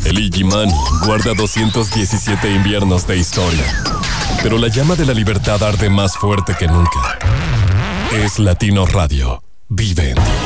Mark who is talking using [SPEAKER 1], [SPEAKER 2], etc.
[SPEAKER 1] El Igimani guarda 217 inviernos de historia, pero la llama de la libertad arde más fuerte que nunca. Es Latino Radio. Vive en ti.